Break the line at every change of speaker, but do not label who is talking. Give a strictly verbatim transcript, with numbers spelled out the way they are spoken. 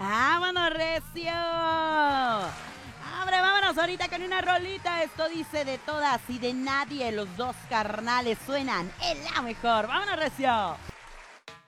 ¡Vámonos, recio! ¡Hombre, vámonos ahorita con una rolita! Esto dice de todas y de nadie. Los dos carnales suenan en la mejor. ¡Vámonos, recio!